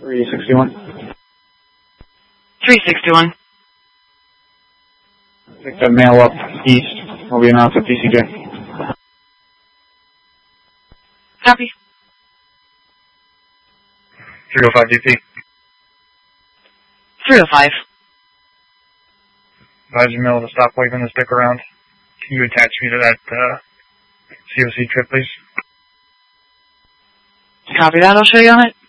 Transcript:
361. 361. Pick that mail up east. Will be announced at PCJ. Copy. 305 DP. 305. Advise your mill to stop waving the stick around. Can you attach me to that COC trip, please? Copy that. I'll show you on it.